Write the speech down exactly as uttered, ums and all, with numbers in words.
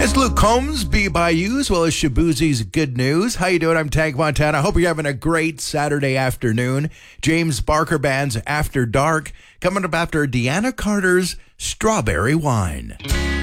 That's Luke Combs, Be By You, as well as Shabuzi's Good News. How you doing? I'm Tank Montana. Hope you're having a great Saturday afternoon. James Barker Band's After Dark, coming up after Deanna Carter's Strawberry Wine.